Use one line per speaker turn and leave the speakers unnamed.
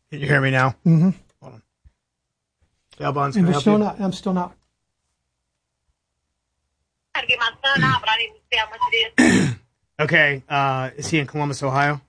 Can you hear me now?
Mm-hmm.
Hold on. Dale Bonds,
And
can I
we're
help
still
you?
not. I'm still not.
I had to get my son out, but I didn't see how much it is.
Okay. Is he in Columbus, Ohio?